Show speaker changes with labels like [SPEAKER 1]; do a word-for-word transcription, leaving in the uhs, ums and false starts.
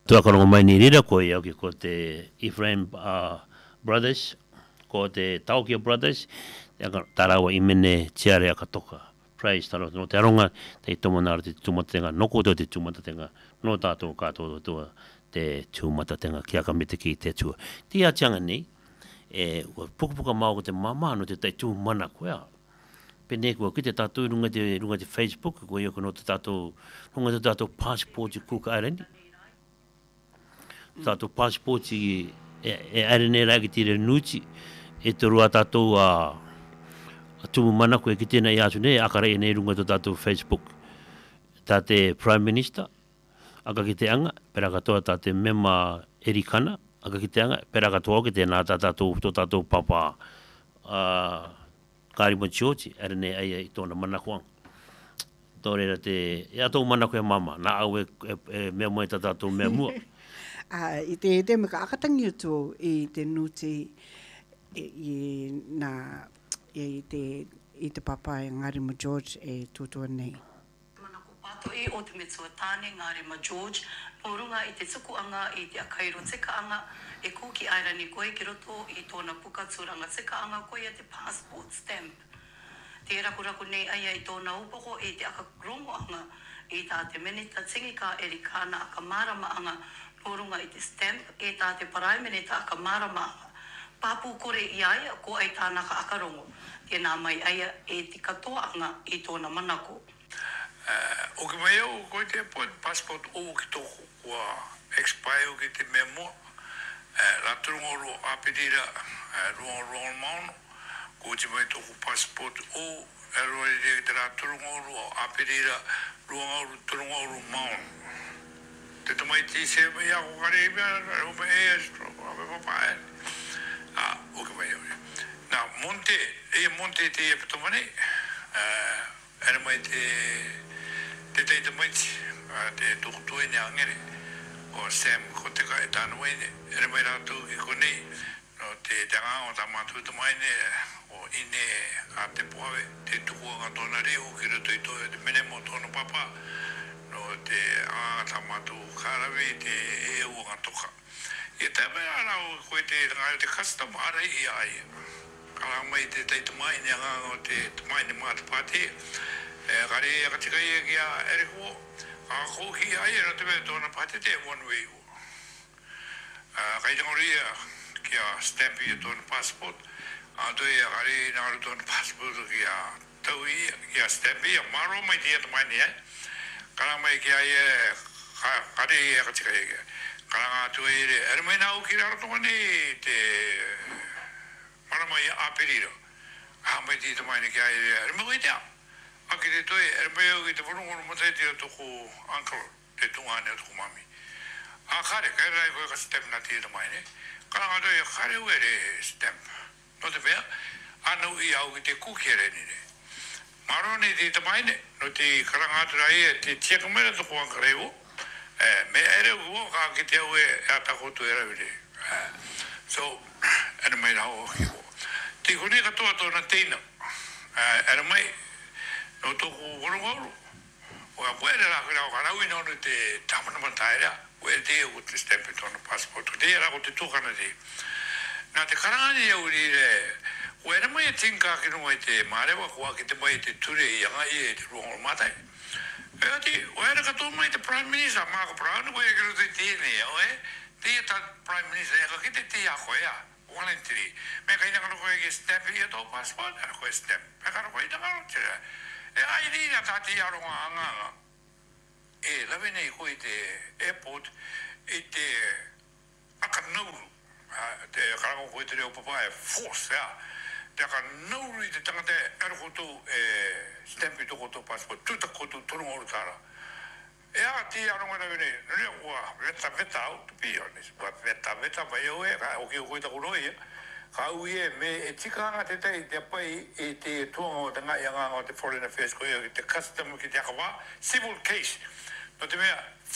[SPEAKER 1] tuakalongo mai ni rira ko ia ki ko te Ephraim uh, Brothers, ko te Taukia Brothers, tarawa imene tiare akatoka. Praise taro no te aronga te tomona te tumatenga noko te tumatenga no tato kato to te tumatenga kia ka mete ki te tua. Tia tianga ni e puka puka mau ko te mama no te te tu mana koa. Pene ko ki te tatu runga te runga te Facebook ko ia ko no te tatu runga te tatu passport i Cook Island. Tatu passport i e, e arene ra ki tire nuchi e te rua tatu a tu mana ko ki tena ia sune akara e nei runga to tatu Facebook. Ta te Prime Minister aka ki te anga pera katoa ta te mema Erikana aka ki te anga pera katoa ki te nā tatu to tatu papa uh, Karimo George arene ai ai tona mana ko. Tore te ia to mana ko mama na au e, e, e mea mo tatu mea mua.
[SPEAKER 2] Ah, i te te me ka akatangi atu i te nuti i na i te i te papa e Ngarima George e tutua nei.
[SPEAKER 3] Mana ko pato e o te Metsuatane Ngarima George, porunga i te tukuanga i te akairo tekaanga e kuki aira ni koe ki roto i tōna puka tūranga tekaanga koe a te passport stamp. Te rakuraku nei aia i tōna upoko i te akarongoanga i tā te meneta tingika Erikana aka maramaanga porunga i te stamp e tā te Prime Minister aka maramaanga. Papu kore i aia ko ai tāna ka akarongo. Tēnā mai aia e te katoanga i tōna manako.
[SPEAKER 4] Uh, o ke mai au ko te passport o ki toko kua expire ki te memo. Uh, la turungo ro apetira uh, ruang ruang maunu. Ko te mai toko passport o eroi de te la turungo ro apetira ruang turungo ro maunu. Te tamai ti se mai ako kare mea o me e astro a me papai. Ah, o ke mai au. Na monte e monte te e patomane. Eh, era mai te te te te mai te tukutu e ne angere. O Sam ko te kai tanu e ne. Era mai ratu ki konei. No te te ngā o ta matu te mai ne o ine a te puawe. Te tukua ngā tōna reo ki rato i toa te mene mo tōna papa. No te a ta matu karawe te e ua ngā toka. I te mea rau koe te ngai te custom ara i ai. Kala mai te teita mai ni anga o te mai ni mata pati. E kare e katika i e kia ere ko. A koki ai e rate mea tōna pati te one way ko. Kai tangoria kia stampi e tōna passport. A toi e kare i ngaru tōna passport kia tau i kia stampi. A maro mai te ata mai ni ai. Kala mai kia i e kare e katika i e kia. Kala ngā tu e re, ere mai nā uki raro tonga ni te maramai aperira. Ha mai ti te mai ni kia e re, ere mai te a. Aki te toi, ere mai au ki te whanungono matai te toko uncle, te tunga ane toko mami. A kare, kai rai koe ka stamp na ti te mai ni. Kala ngā toi, kare ue re stamp. No te mea, anu i au ki te kuki re ni re. Maro ni te te mai ni, no te kala ngā tu rai e te tiaka mera toko ankareo. Eh, me ere ua ka ki te au e ata kotu era vire. So, ere mai rao ki ua. Te kone katoa tōna teina. Ere mai, no tōku warongauru. O a puere la kira o karau ina ono te tamana mataira. O e te au te stampi tōna passport. Te era ko te tūkana te. Nā te karangani au rire, o ere mai e tinka ki runga i te marewa kua ki te mai te ture i anga i e te ruangolo matai. E ati, o ere katoa mai te Prime Minister, Mark Brown, o e kero te tēne, o e, te ta Prime Minister, e ka ki te te a koe a, voluntary. Me ka ina kano koe ke stamp i a tō passport, e koe stamp. Me kano koe ina kano tira. E ai rina ta te aronga anganga. E, lawe nei koe te airport, i te akanauru. Te karango koe te reo papa e force, ea. Te aka nauru i te tangata ero koto e stampi toko tō passport, tuta koto torongo oru tāra. E a ti aronga na vene, nere ua veta veta au, to be honest, ua veta veta vai au e, ka oki o koe tako roi e, ka ui e me e tika anga te tei te pai e te tuanga o te ngai anga o te foreign affairs koe, te custom ki te akawa, civil case, no te mea,